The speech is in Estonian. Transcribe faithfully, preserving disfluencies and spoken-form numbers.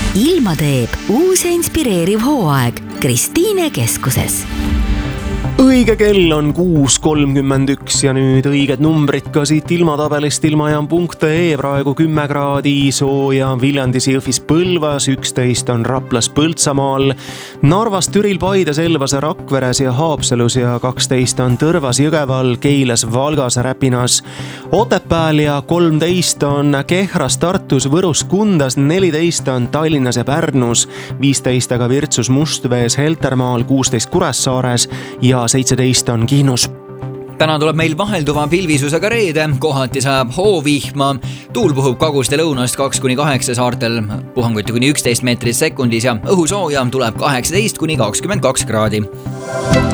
ilma teeb uus ja inspireeriv hooaeg Kristiine keskuses. Õige kell on kuus kolmkümmend üks ja nüüd õiged numbrid ka siit ilmatabelist ilmajam punkt ee. Praegu kümme kraadi sooja Viljandis, Jõhvis, Põlvas, üksteist on Raplas, Põltsamaal, Narvas, Türil, Paides, Elvas, Rakveres ja Haapsalus ja kaksteist on Tõrvas, Jõgeval, Keilas, Valgas, Räpinas, Otepääl ja kolmteist on Kehras, Tartus, Võrus, Kundas, neliteist on Tallinnas ja Pärnus, viisteist aga Virtsus, Mustvees, Heltermaal, kuusteist Kuressaares ja seitseteist on Kihnus. Täna tuleb meil vahelduva pilvisusega reede, kohati sajab hoovihma, tuul puhub kagust ja lõunast kaks kuni kaheksa saartel, puhanguti kuni üksteist meetrit sekundis ja õhusooja tuleb kaheksateist kuni kakskümmend kaks kraadi.